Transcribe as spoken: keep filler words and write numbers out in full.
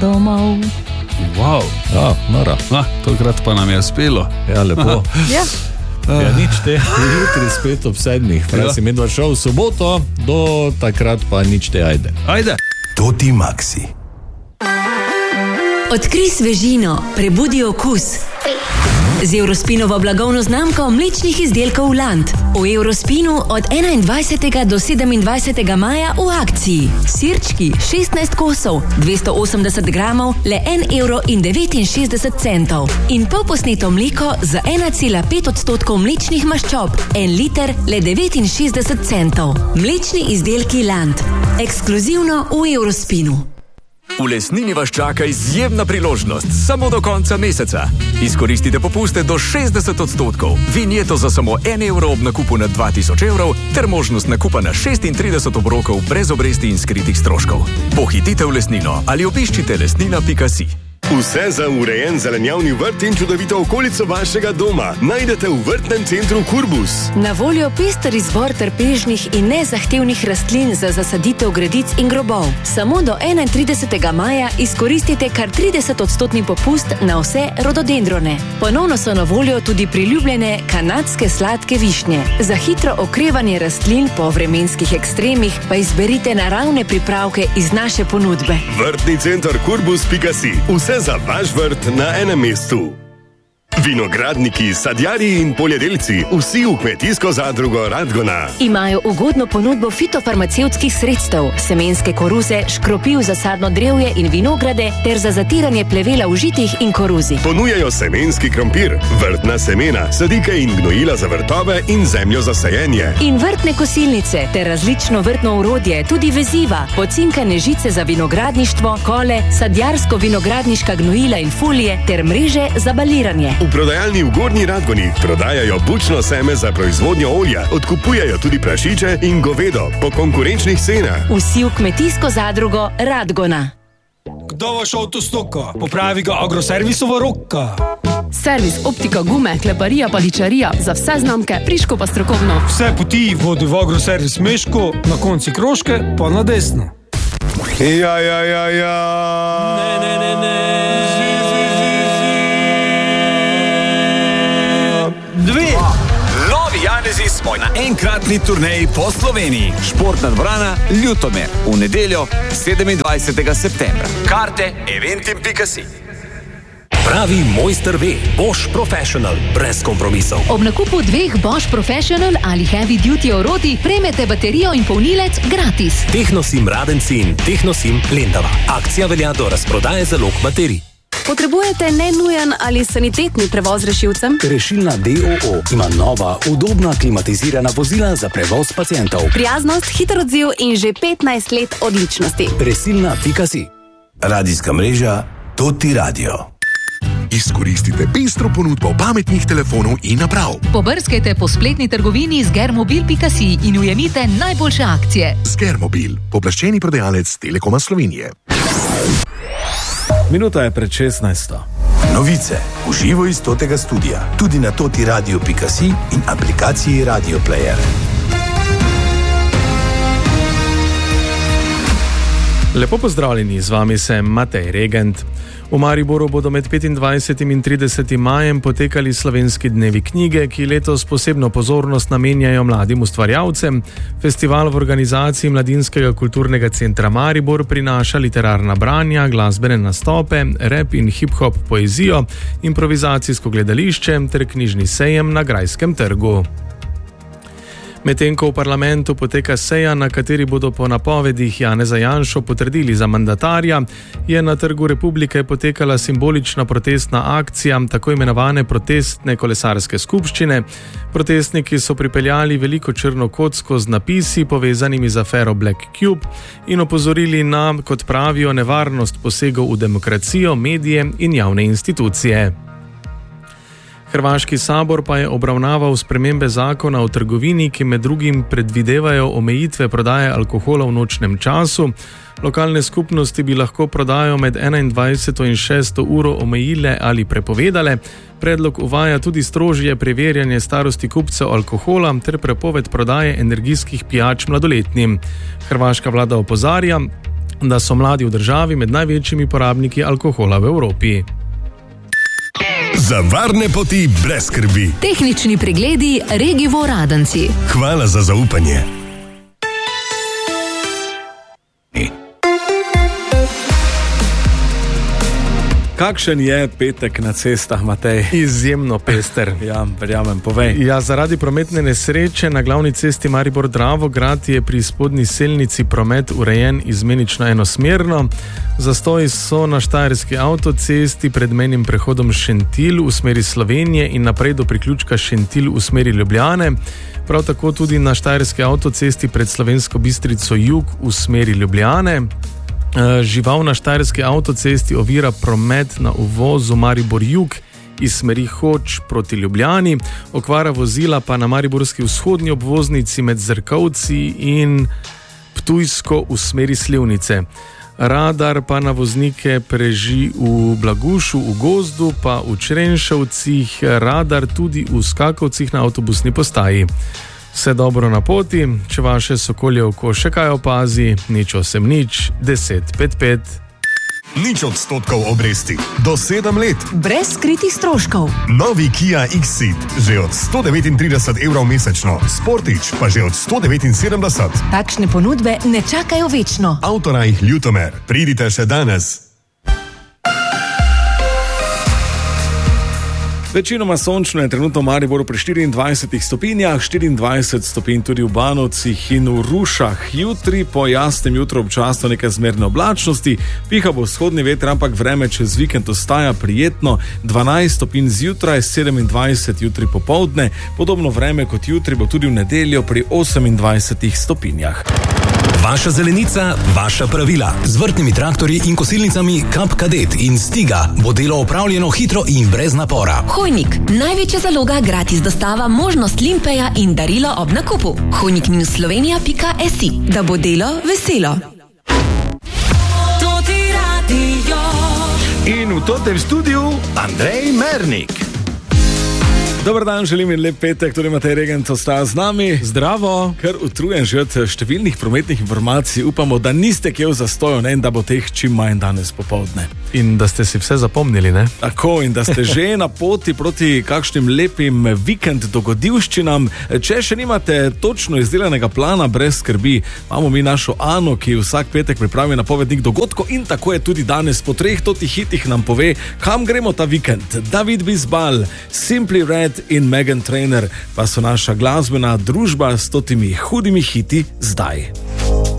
domov. Wow. Ja, nora. Ah, tokrat pa nam je uspelo. Ja, lepo. Ja. Ja, nič te, jutri spet ob sedmih. Prej Ja. si medva šel v soboto, do takrat pa nič te, ajde. Ajde. Toti Maxi. Odkrij svežino, prebudi okus. Z Eurospinovo blagovno znamko mlečnih izdelkov Land. V Eurospinu od enaindvajsetega do sedemindvajsetega maja v akciji. Sirčki šestnajst kosov, dvesto osemdeset gramov, le en evro in devetinšestdeset centov. In polposneto mleko za ena cela pet odstotkov mlečnih maščob, en liter le devetinšestdeset centov. Mlečni izdelki Land. Ekskluzivno v Eurospinu. V Lesnini vas čaka izjemna priložnost, samo do konca meseca. Izkoristite popuste do šestdeset odstotkov, vinjeto za samo en evro ob nakupu na dva tisoč evrov ter možnost nakupa na šestintrideset obrokov brez obresti in skritih stroškov. Pohitite v Lesnino ali obiščite lesnina pika si. Vse za urejen zelenjavni vrt in čudovito okolico vašega doma najdete v vrtnem centru Kurbus. Na voljo pester izbor trpežnih in nezahtevnih rastlin za zasaditev gredic in grobov. Samo do enaintridesetega maja izkoristite kar trideset odstotni popust na vse rododendrone. Ponovno so na voljo tudi priljubljene kanadske sladke višnje. Za hitro okrevanje rastlin po vremenskih ekstremih pa izberite naravne pripravke iz naše ponudbe. Vrtni center Kurbus pika si. Vse za vaš vrt na enem mestu. Vinogradniki, sadjarji in poljedelci, vsi v kmetijsko zadrugo Radgona. Imajo ugodno ponudbo fitofarmacevtskih sredstev, semenske koruze, škropiv za sadno drevje in vinograde ter za zatiranje plevela v žitih in koruzi. Ponujajo semenski krompir, vrtna semena, sadike in gnojila za vrtove in zemljo za sajenje. In vrtne kosilnice ter različno vrtno orodje, tudi veziva, pocinkane žice za vinogradništvo, kole, sadjarsko-vinogradniška gnojila in folije ter mreže za baliranje. V prodajalni v Gornji Radgoni prodajajo bučno seme za proizvodnjo olja, odkupujajo tudi prašiče in govedo po konkurenčnih cenah. Vsi v kmetijsko zadrugo Radgona. Kdo vaš avto stoka? Popravi ga Agroservisovo roka. Servis, optika, gume, kleparija, paličarija, za vse znamke, friško pa strokovno. Vse poti vodi v Agroservis Meško, na konci Kroške pa na desno. Ja, ja, ja, ja. Ne, ne, ne, ne. Dve. Novi Janezi smo na enkratni turneji po Sloveniji. Športna dvorana Ljutomer v nedeljo sedemindvajsetega septembra. Karte eventim pika si. Pravi mojster ve, Bosch Professional, brez kompromisov. Ob nakupu dveh Bosch Professional ali Heavy Duty orodij prejmete baterijo in polnilec gratis. Tehnosim Radenci in Tehnosim Lendava. Akcija velja do razprodaje zalog baterij. Potrebujete nenujen ali sanitetni prevoz rešilcem? Rešilna D O O ima nova, udobna, klimatizirana vozila za prevoz pacientov. Prijaznost, hiter odziv in že petnajst let odličnosti. Resilna pika si. Radijska mreža Toti Radio. Izkoristite pestro ponudbo pametnih telefonov in naprav. Pobrskajte po spletni trgovini z germobil pika si in ujemite najboljše akcije. Germobil, pooblaščeni prodajalec Telekoma Slovenije. Minuta je pred šestnajsto. Novice v živo iz Totega studia, tudi na toti radio pika si in aplikaciji Radio Player. Lepo pozdravljeni, z vami sem Matej Regent. V Mariboru bodo med petindvajsetim in tridesetim majem potekali slovenski dnevi knjige, ki letos posebno pozornost namenjajo mladim ustvarjalcem. Festival v organizaciji Mladinskega kulturnega centra Maribor prinaša literarna branja, glasbene nastope, rap in hip-hop poezijo, improvizacijsko gledališče ter knjižni sejem na Grajskem trgu. Medtem ko v parlamentu poteka seja, na kateri bodo po napovedih Janeza Janšo potrdili za mandatarja, je na Trgu Republike potekala simbolična protestna akcija tako imenovane protestne kolesarske skupščine. Protestniki so pripeljali veliko črno kocko z napisi povezanimi z afero Black Cube in opozorili na, kot pravijo, nevarnost posegov v demokracijo, medije in javne institucije. Hrvaški sabor pa je obravnaval spremembe zakona o trgovini, ki med drugim predvidevajo omejitve prodaje alkohola v nočnem času. Lokalne skupnosti bi lahko prodajo med enaindvajseto in šesto uro omejile ali prepovedale. Predlog uvaja tudi strožje preverjanje starosti kupcev alkohola ter prepoved prodaje energijskih pijač mladoletnim. Hrvaška vlada opozarja, da so mladi v državi med največjimi porabniki alkohola v Evropi. Za varne poti brez skrbi. Tehnični pregledi Regivo Radenci. Hvala za zaupanje. Kakšen je petek na cestah, Matej? Izjemno pester. Ja, verjamem, povej. Ja, zaradi prometne nesreče na glavni cesti Maribor-Dravograd je pri spodnji selnici promet urejen izmenično enosmerno. Zastoji so na štajerski avtocesti pred mejnim prehodom Šentilj v smeri Slovenije in naprej do priključka Šentilj v smeri Ljubljane. Prav tako tudi na štajerski avtocesti pred Slovensko Bistrico jug v smeri Ljubljane. Žival na štajerski avtocesti ovira promet na uvozu Maribor jug iz smeri Hoč proti Ljubljani, okvara vozila pa na mariborski vzhodnji obvoznici med Zrkovci in Ptujsko v smeri Slivnice. Radar pa na voznike preži v Blagušu, v Gozdu, pa v Črenšovcih, radar tudi v Skakovcih na avtobusni postaji. Vse dobro na poti, če vaše sokolje oko še kaj opazi, nič osem nič, deset pet pet. Nič odstotkov obresti, do sedem let. Brez skritih stroškov. Novi Kia X-Ceed, že od sto devetintrideset evrov mesečno, Sportič pa že od sto devetinsedemdeset. Takšne ponudbe ne čakajo večno. Avtoraj Ljutomer, pridite še danes. Večinoma sončno je trenutno v Mariboru pri štiriindvajsetih stopinjah, štiriindvajset stopinj tudi v Banovcih in v Rušah. Jutri po jasnem jutru občasno nekaj zmerne oblačnosti, piha bo vzhodni veter, ampak vreme čez vikend ostaja prijetno, dvanajst stopinj zjutraj, sedemindvajset jutri popoldne, podobno vreme kot jutri bo tudi v nedeljo pri osemindvajsetih stopinjah. Vaša zelenica, vaša pravila. Z vrtnimi traktorji in kosilnicami Kap Kadet in Stiga bo delo opravljeno hitro in brez napora. Hojnik. Največja zaloga, gratis dostava, možnost limpeja in darilo ob nakupu. hojnik minus slovenija pika si. Da bo delo veselo. In v totem studiu Andrej Mernik. Dobar dan, želim in lep petek, tudi Matej Regent ostaja z nami. Zdravo. Ker utrujen že od številnih prometnih informacij, upamo, da niste kje v zastoju, ne, in da bo teh čim manj danes popoldne. In da ste si vse zapomnili, ne? Tako, in da ste že na poti proti kakšnim lepim vikend dogodivščinam. Če še nimate točno izdelanega plana, brez skrbi, imamo mi našo Ano, ki vsak petek pripravi napovednik dogodkov in tako je tudi danes po treh totih hitih nam pove, kam gremo ta vikend. David Bisbal, Simply Red in Meghan Trainor pa so naša glasbena družba s totimi hudimi hiti zdaj.